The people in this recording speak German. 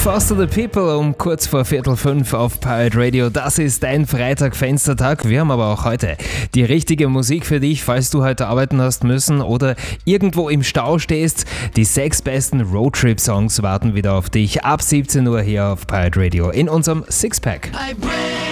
Foster the People um kurz vor 4:45 auf Pirate Radio. Das ist dein Freitag-Fenstertag. Wir haben aber auch heute die richtige Musik für dich, falls du heute arbeiten hast müssen oder irgendwo im Stau stehst. Die 6 besten Roadtrip-Songs warten wieder auf dich ab 17 Uhr hier auf Pirate Radio in unserem Sixpack.